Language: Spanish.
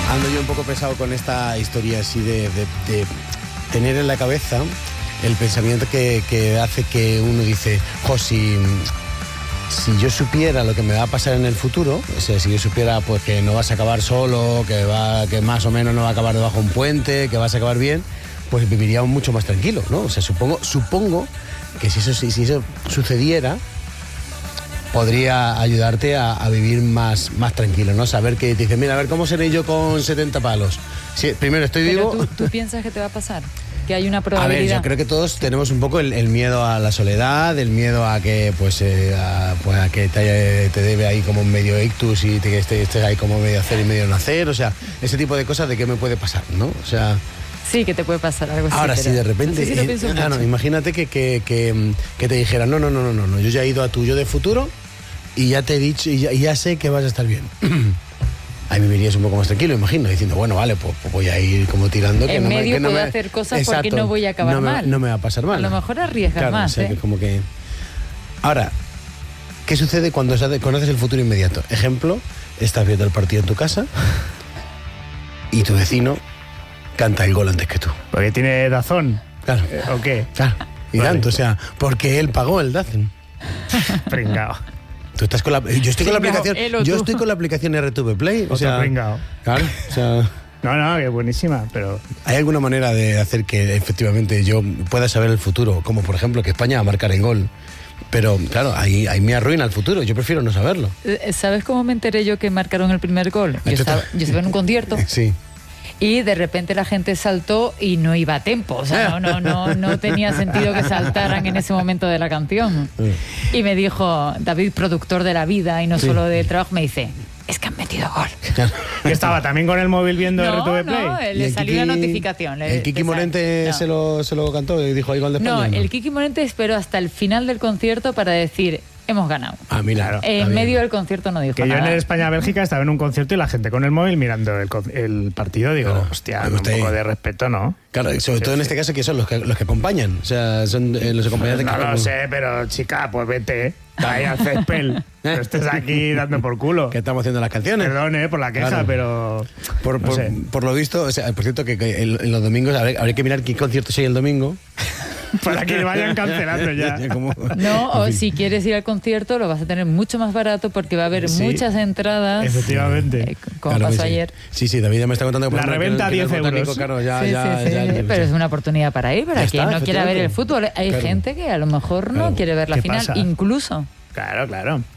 Ando yo un poco pesado con esta historia así de tener en la cabeza el pensamiento que hace que uno dice, si yo supiera lo que me va a pasar en el futuro, o sea, si yo supiera pues que no vas a acabar solo, que más o menos no va a acabar debajo de un puente, que vas a acabar bien, pues viviría mucho más tranquilo, ¿no? O sea, supongo que si eso sucediera, podría ayudarte a vivir más tranquilo, ¿no? Saber que te dice, mira, a ver, ¿cómo seré yo con 70 palos? Sí, primero estoy vivo. Pero ¿tú piensas que te va a pasar? Que hay una probabilidad. A ver, yo creo que todos tenemos un poco el miedo a la soledad, el miedo a que a que te debe ahí como un medio ictus y que estés ahí como medio hacer y medio no hacer, o sea, ese tipo de cosas de qué me puede pasar, ¿no? O sea, sí, que te puede pasar algo así. Ahora sí, de repente, no sé si imagínate que te dijera, no, yo ya he ido a tu yo de futuro y ya te he dicho y ya sé que vas a estar bien. Ahí vivirías un poco más tranquilo, imagino, diciendo, bueno, vale, pues voy a ir como tirando. En medio puedo hacer cosas. Exacto, porque no voy a acabar mal. No me va a pasar mal. A lo mejor arriesgas más, o sea, que como que... Ahora, ¿qué sucede cuando conoces el futuro inmediato? Ejemplo, estás viendo el partido en tu casa y tu vecino canta el gol antes que tú. Porque tiene Dazón. Claro. ¿O qué? Claro. Y vale. Tanto, o sea, porque él pagó el Dazón. Pringao. Tú estás con yo estoy con la aplicación. Yo estoy con la aplicación RTV Play. O sea, pringao. Claro, o sea. No, que es buenísima, pero... ¿Hay alguna manera de hacer que efectivamente yo pueda saber el futuro? Como por ejemplo que España va a marcar en gol. Pero claro, ahí me arruina el futuro. Yo prefiero no saberlo. ¿Sabes cómo me enteré yo que marcaron el primer gol? Yo estaba en un concierto. Sí. Y de repente la gente saltó y no iba a tempo, o sea, no tenía sentido que saltaran en ese momento de la canción. Y me dijo David, productor de La Vida y no solo de trabajo, me dice, es que han metido gol. ¿Que estaba también con el móvil viendo RTV Play? No, le salió la notificación. El Kiki Morente se lo cantó y dijo, ahí gol de España. No, el Kiki Morente esperó hasta el final del concierto para decir... Hemos ganado. Mira. En medio del concierto no dijo que nada. Yo en el España-Bélgica estaba en un concierto y la gente con el móvil mirando el partido. Digo, claro, hostia, un poco de respeto, ¿no? Claro, sobre todo en este caso que son los que acompañan. O sea, son los acompañantes que... No lo sé, pero chica, pues vete. Ahí al césped. No estés aquí dando por culo. Que estamos haciendo las canciones. Perdón, por la queja, claro. Pero... Por lo visto, o sea, por cierto, que en los domingos habría que mirar qué conciertos hay el domingo. Para que vayan cancelando ya. No, o si quieres ir al concierto lo vas a tener mucho más barato porque va a haber muchas entradas. Efectivamente. Como pasó ayer. Sí, David ya me está contando. La reventa a 10 euros. Claro, pero es una oportunidad para ir, para quien no quiera ver el fútbol. Hay gente que a lo mejor no quiere ver la final, incluso. Claro.